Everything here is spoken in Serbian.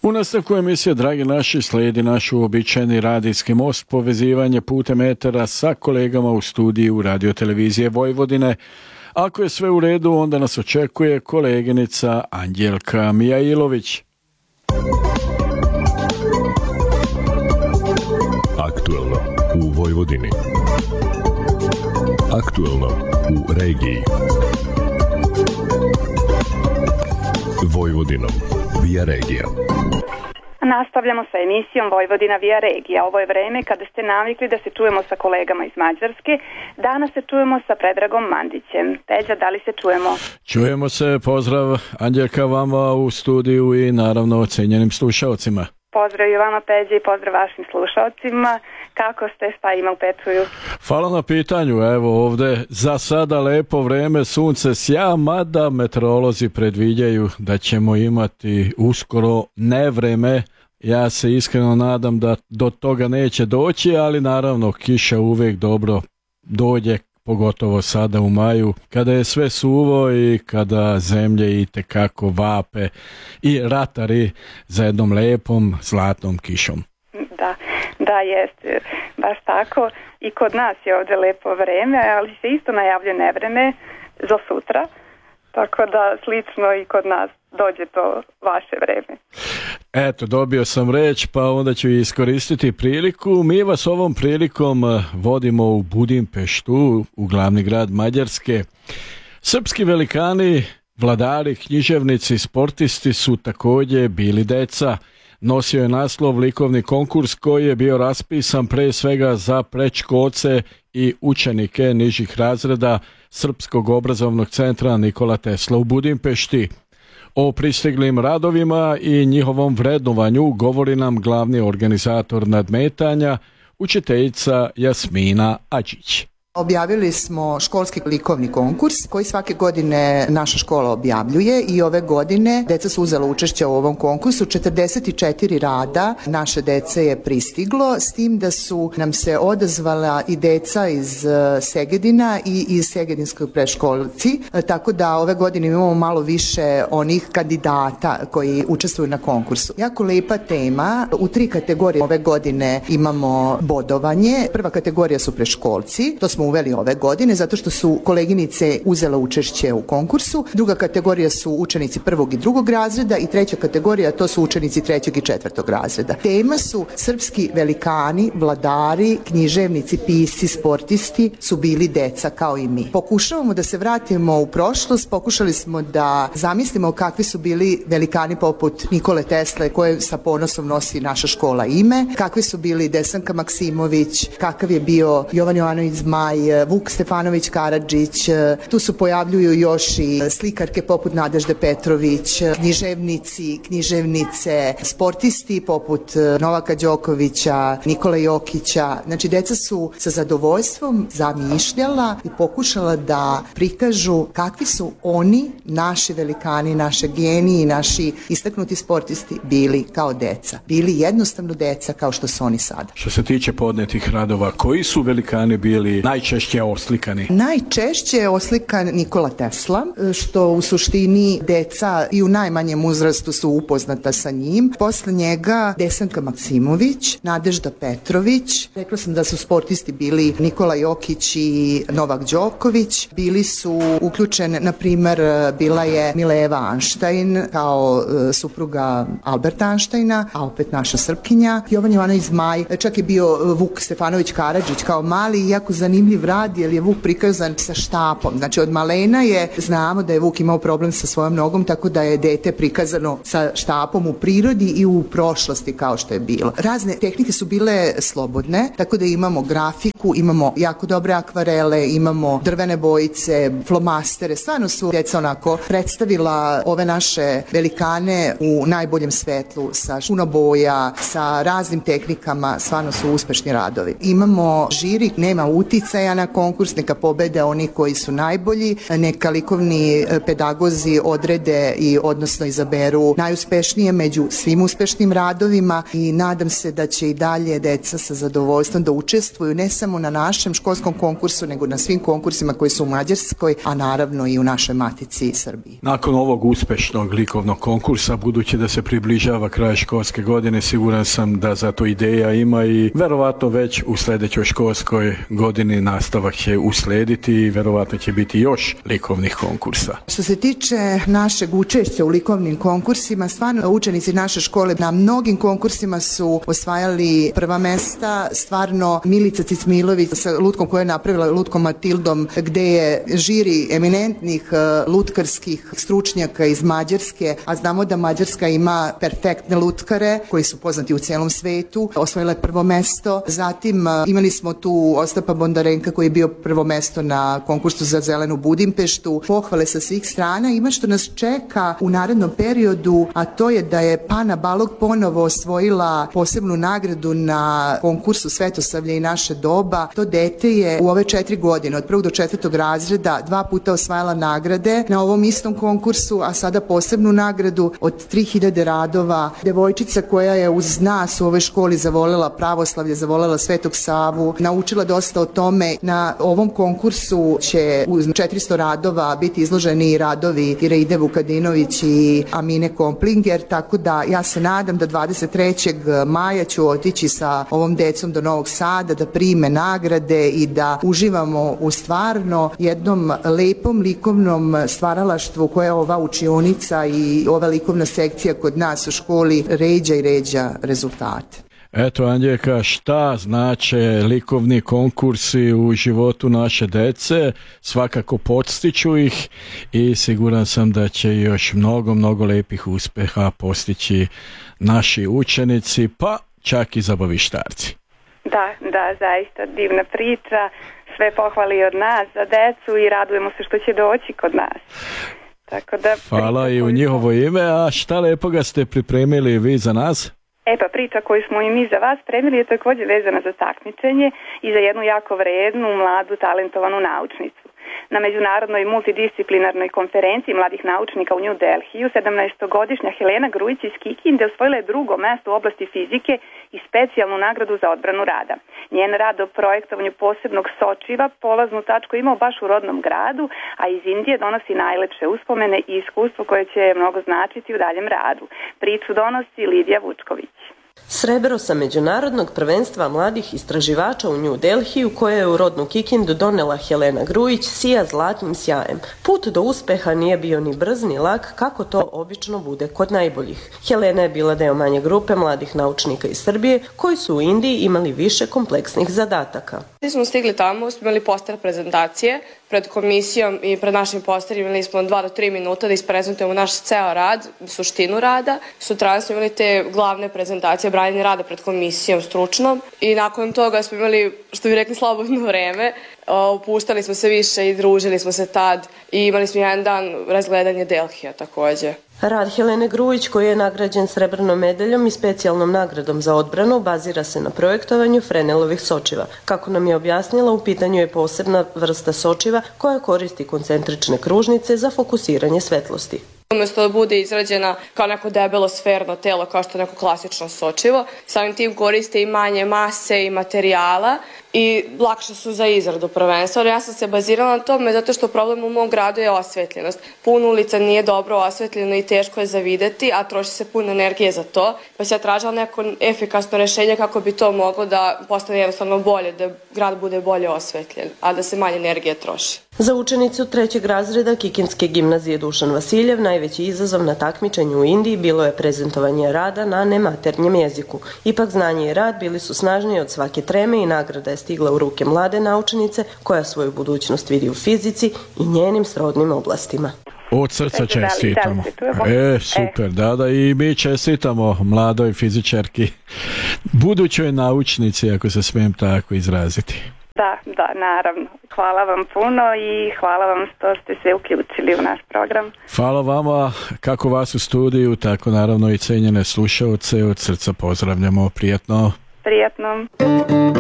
U nastavku emisije, dragi naši, slijedi naš uobičajeni radijski most, povezivanje putem etera sa kolegama u studiju Radiotelevizije Vojvodine. Ako je sve u redu, onda nas očekuje koleginica Anđelka Mijailović. Aktuelno u Vojvodini. Aktuelno u regiji. Vojvodinom via regija. Nastavljamo sa emisijom Vojvodina via regija. Ovo je vreme kada ste navikli da se čujemo sa kolegama iz Mađarske. Danas se čujemo sa Predragom Mandićem. Peđa, da li se čujemo? Čujemo se, pozdrav Anđelka vama u studiju i naravno ocenjenim slušalcima. Pozdrav i vama, Peđa, i pozdrav vašim slušalcima. Kako ste, šta ima u Petruju? Hvala na pitanju, evo ovdje za sada lepo vreme, sunce sja, mada meteorolozi predviđaju da ćemo imati uskoro nevreme. Ja se iskreno nadam da do toga neće doći, ali naravno kiša uvijek dobro dođe, pogotovo sada u maju, kada je sve suvo i kada zemlje itekako vape i ratari za jednom lepom zlatnom kišom. Da, jest, baš tako. I kod nas je ovdje lepo vreme, ali se isto najavlja nevreme za sutra, tako da slično i kod nas dođe to vaše vreme. Eto, dobio sam reč, pa onda ću iskoristiti priliku. Mi vas ovom prilikom vodimo u Budimpeštu, u glavni grad Mađarske. Srpski velikani, vladari, književnici, sportisti su također bili deca. Nosio je naslov likovni konkurs koji je bio raspisan pre svega za predškolce i učenike nižih razreda Srpskog obrazovnog centra Nikola Tesla u Budimpešti. O pristiglim radovima i njihovom vrednovanju govori nam glavni organizator nadmetanja, učiteljica Jasmina Adžić. Objavili smo školski likovni konkurs koji svake godine naša škola objavljuje i ove godine deca su uzela učešće u ovom konkursu. 44 rada naše dece je pristiglo, s tim da su nam se odazvala i deca iz Segedina i iz Segedinskog predškolci, tako da ove godine imamo malo više onih kandidata koji učestvuju na konkursu. Jako lepa tema, u 3 kategorije ove godine imamo bodovanje. Prva kategorija su predškolci, to smo uveli ove godine zato što su koleginice uzela učešće u konkursu. Druga kategorija su učenici 1. i 2. razreda i treća kategorija to su učenici 3. i 4. razreda. Tema su srpski velikani, vladari, književnici, pisci, sportisti su bili deca kao i mi. Pokušavamo da se vratimo u prošlost, pokušali smo da zamislimo kakvi su bili velikani poput Nikole Tesle koje sa ponosom nosi naša škola ime, kakvi su bili Desanka Maksimović, kakav je bio Jovan Jovanović Zmaj, Vuk Stefanović Karadžić, tu se pojavljuju još i slikarke poput Nadežde Petrović, književnici, književnice, sportisti poput Novaka Đokovića, Nikola Jokića. Znači, deca su sa zadovoljstvom zamišljala i pokušala da prikažu kakvi su oni, naši velikani, naše geniji, naši istaknuti sportisti bili kao deca. Bili jednostavno deca kao što su oni sada. Što se tiče podnetih radova, koji su velikani bili najčešće oslikani? Najčešće je oslikan Nikola Tesla, što u suštini deca i u najmanjem uzrastu su upoznata sa njim. Posle njega Desanka Maksimović, Nadežda Petrović, rekla sam da su sportisti bili Nikola Jokić i Novak Đoković, bili su uključene, na primer, bila je Mileva Anštajn kao supruga Alberta Anštajna, a opet naša Srpkinja, Jovan Jovanović Zmaj, čak je bio Vuk Stefanović Karadžić kao mali, jako zanimljiv rad, jer je Vuk prikazan sa štapom. Znači, od malena znamo da je Vuk imao problem sa svojom nogom, tako da je dete prikazano sa štapom u prirodi i u prošlosti kao što je bilo. Razne tehnike su bile slobodne, tako da imamo grafiku, imamo jako dobre akvarele, imamo drvene bojice, flomastere, stvarno su djeca onako predstavila ove naše velikane u najboljem svetlu, sa puno boja, sa raznim tehnikama, stvarno su uspešni radovi. Imamo žiri, nema uticaja, značajan konkurs, neka pobede oni koji su najbolji, neka likovni pedagozi odrede i odnosno izaberu najuspešnije među svim uspešnim radovima i nadam se da će i dalje deca sa zadovoljstvom da učestvuju ne samo na našem školskom konkursu, nego na svim konkursima koji su u Mađarskoj, a naravno i u našoj matici Srbiji. Nakon ovog uspešnog likovnog konkursa, budući da se približava kraj školske godine, siguran sam da za to ideja ima i verovatno već u sledećoj školskoj godini nastavak će uslediti i verovatno će biti još likovnih konkursa. Što se tiče našeg učešća u likovnim konkursima, stvarno učenici naše škole na mnogim konkursima su osvajali prva mesta, stvarno Milica Cicmilović sa lutkom koju je napravila, lutkom Matildom, gde je žiri eminentnih lutkarskih stručnjaka iz Mađarske, a znamo da Mađarska ima perfektne lutkare koji su poznati u celom svetu, osvojila je prvo mesto. Zatim imali smo tu Ostapa Bondarenka koji je bio prvo mesto na konkursu za zelenu Budimpeštu. Pohvale sa svih strana. Ima što nas čeka u narednom periodu, a to je da je Pana Balog ponovo osvojila posebnu nagradu na konkursu Svetosavlje i naše doba. To dete je u ove 4 godine, od 1. do 4. razreda, 2 puta osvajala nagrade na ovom istom konkursu, a sada posebnu nagradu od 3000 radova. Devojčica koja je uz nas u ovoj školi zavolela pravoslavlje, zavolela Svetog Savu, naučila dosta o tome. Na ovom konkursu će uz 400 radova biti izloženi i radovi Iraide Vukadinović i Amine Komplinger, tako da ja se nadam da 23. maja ću otići sa ovom decom do Novog Sada da prime nagrade i da uživamo u stvarno jednom lepom likovnom stvaralaštvu koje ova učionica i ova likovna sekcija kod nas u školi ređa i ređa rezultate. Eto, Anđelka, šta znače likovni konkursi u životu naše dece? Svakako podstiču ih i siguran sam da će još mnogo lepih uspeha postići naši učenici, pa čak i zabavištarci. Da, zaista divna priča, sve pohvali od nas za decu i radujemo se što će doći kod nas. Tako da, hvala i u njihovo ime, a šta lepoga ste pripremili vi za nas? Priča koju smo i mi za vas spremili je također vezana za takmičenje i za jednu jako vrednu, mladu, talentovanu naučnicu. Na međunarodnoj multidisciplinarnoj konferenciji mladih naučnika u New Delhiju 17-godišnja Helena Grujić iz Kikinde osvojila je 2. mesto u oblasti fizike i specijalnu nagradu za odbranu rada. Njen rad o projektovanju posebnog sočiva polaznu tačku imao baš u rodnom gradu, a iz Indije donosi najlepše uspomene i iskustvo koje će mnogo značiti u daljem radu. Priču donosi Lidija Vučković. Srebro sa međunarodnog prvenstva mladih istraživača u New Delhiju koje je u rodnu Kikindu donela Helena Grujić sija zlatnim sjajem. Put do uspeha nije bio ni brz ni lak kako to obično bude kod najboljih. Helena je bila deo manje grupe mladih naučnika iz Srbije koji su u Indiji imali više kompleksnih zadataka. Mi smo stigli tamo, smo imali poster prezentacije pred komisijom i pred našim posterima imali smo 2 do 3 minuta da isprezentujemo naš ceo rad, suštinu rada. Sutra smo imali te glavne prezentacije, branjenje rada pred komisijom stručnom i nakon toga smo imali, što bi rekli, slobodno vreme. Opuštali smo se više i družili smo se tad i imali smo jedan dan razgledanje Delhija takođe. Rad Helene Grujić, koji je nagrađen srebrnom medaljom i specijalnom nagradom za odbranu, bazira se na projektovanju Frenelovih sočiva. Kako nam je objasnila, u pitanju je posebna vrsta sočiva koja koristi koncentrične kružnice za fokusiranje svetlosti. Umesto da bude izrađena kao neko debelo sferno telo, kao što je neko klasično sočivo, samim tim koriste i manje mase i materijala i lakše su za izradu prvenstveno. Ja sam se bazirala na tome zato što problem u mom gradu je osvetljenost. Puno ulica nije dobro osvetljeno i teško je za videti, a troši se puno energije za to. Pa se ja tražila neko efikasno rešenje kako bi to moglo da postane jednostavno bolje, da grad bude bolje osvetljen, a da se manje energije troši. Za učenicu 3. razreda Kikinske gimnazije Dušan Vasiljev najveći izazov na takmičenju u Indiji bilo je prezentovanje rada na nematernjem jeziku. Ipak znanje i rad bili su snažniji od svake treme i nagrada je stigla u ruke mlade naučnice koja svoju budućnost vidi u fizici i njenim srodnim oblastima. Od srca čestitamo. Super, da, i mi čestitamo mladoj fizičarki, budućoj naučnici, ako se smijem tako izraziti. Da, naravno. Hvala vam puno i hvala vam što ste se uključili u naš program. Hvala vama, kako vas u studiju, tako naravno i cenjene slušaoce, od srca pozdravljamo, prijatno. Prijatno.